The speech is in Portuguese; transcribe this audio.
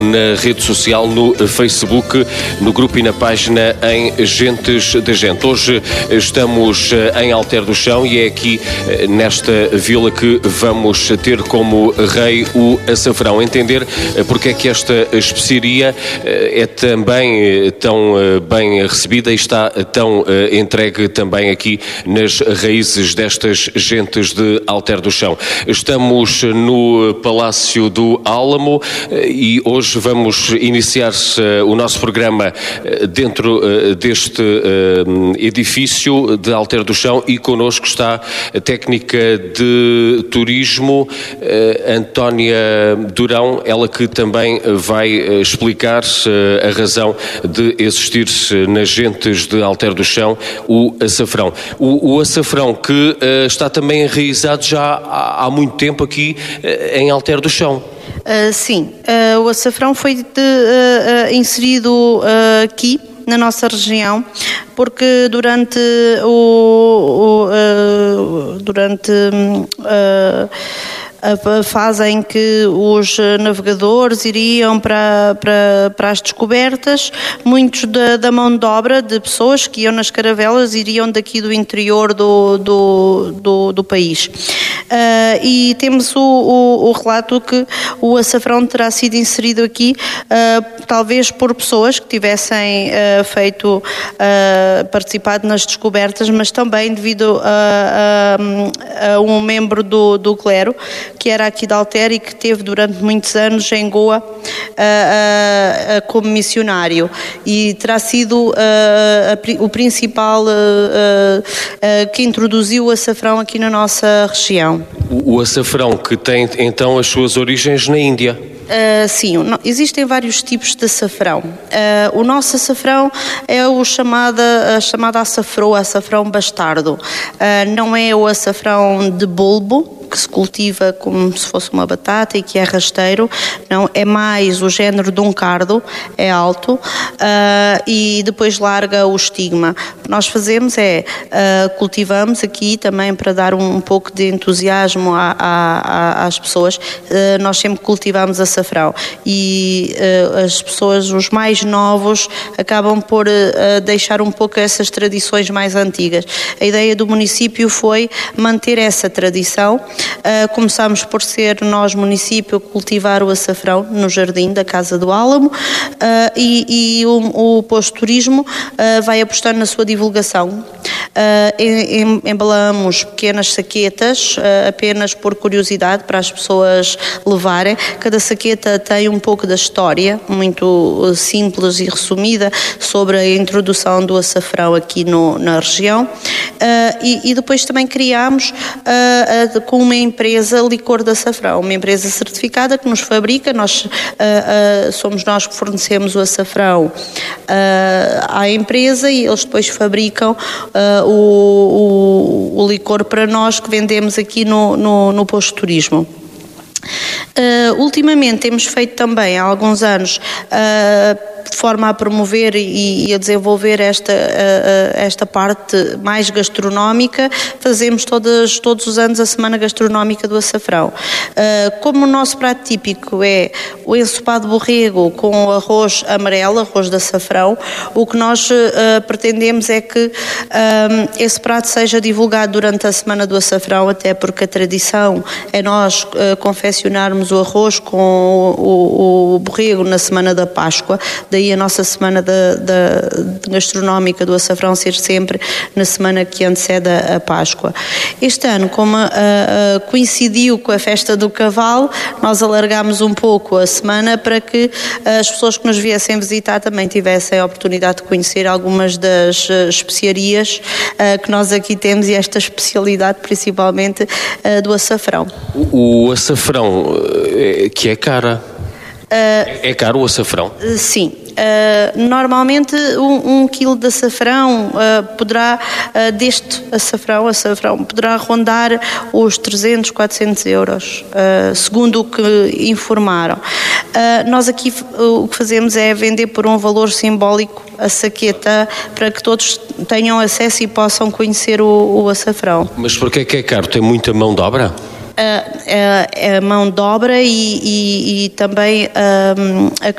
Na rede social, no Facebook, no grupo e na página em Gentes da Gente. Hoje estamos em Alter do Chão e é aqui nesta vila que vamos ter como rei o açafrão. Entender porque é que esta especiaria é também tão bem recebida e está tão entregue também aqui nas raízes destas gentes de Alter do Chão. Estamos no Palácio do Álamo e hoje vamos iniciar o nosso programa dentro deste edifício de Alter do Chão e connosco está a técnica de turismo Antónia Durão, ela que também vai explicar a razão de existir nas gentes de Alter do Chão o açafrão. O açafrão que está também enraizado já há muito tempo aqui em Alter do Chão. Sim, o açafrão foi inserido aqui na nossa região, porque durante a fase em que os navegadores iriam para as descobertas, muitos da mão de obra de pessoas que iam nas caravelas iriam daqui do interior do país. E temos o relato que o açafrão terá sido inserido aqui, talvez por pessoas que tivessem participado nas descobertas, mas também devido a um membro do clero, que era aqui de Alter e que teve durante muitos anos em Goa como missionário, e terá sido o principal que introduziu o açafrão aqui na nossa região. O açafrão que tem então as suas origens na Índia. Sim, existem vários tipos de açafrão. O nosso açafrão é a chamada açafroa, açafrão bastardo. Não é o açafrão de bulbo, que se cultiva como se fosse uma batata e que é rasteiro. Não, é mais o género de um cardo, é alto, e depois larga o estigma. O que nós fazemos é cultivamos aqui também para dar um pouco de entusiasmo às pessoas. Nós sempre cultivamos açafrão e as pessoas, os mais novos, acabam por deixar um pouco essas tradições mais antigas. A ideia do município foi manter essa tradição. Começámos por ser nós, município, cultivar o açafrão no jardim da Casa do Álamo, e o posto de turismo vai apostar na sua divulgação. Embalamos pequenas saquetas apenas por curiosidade para as pessoas levarem. Cada saqueta tem um pouco da história, muito simples e resumida, sobre a introdução do açafrão aqui na região, e depois também criámos com uma empresa licor de açafrão, uma empresa certificada que nos fabrica. Somos nós que fornecemos o açafrão à empresa e eles depois fabricam o licor para nós, que vendemos aqui no posto de turismo. Ultimamente temos feito também há alguns anos, de forma a promover e a desenvolver esta parte mais gastronómica, fazemos todos os anos a Semana Gastronómica do Açafrão. Como o nosso prato típico é o ensopado de borrego com arroz amarelo, arroz de açafrão, o que nós pretendemos é que esse prato seja divulgado durante a Semana do Açafrão, até porque a tradição é nós confeccionarmos o arroz com o borrego na Semana da Páscoa. Daí a nossa semana gastronómica do açafrão ser sempre na semana que antecede a Páscoa. Este ano, como coincidiu com a festa do cavalo, nós alargámos um pouco a semana para que as pessoas que nos viessem visitar também tivessem a oportunidade de conhecer algumas das especiarias que nós aqui temos, e esta especialidade principalmente do açafrão. O açafrão que é cara. É caro o açafrão? Sim. Normalmente um quilo de açafrão poderá, deste açafrão poderá rondar os 300, 400 euros, segundo o que informaram. Nós aqui o que fazemos é vender por um valor simbólico a saqueta, para que todos tenham acesso e possam conhecer o açafrão. Mas porquê é que é caro? Tem muita mão de obra? A mão de obra e também a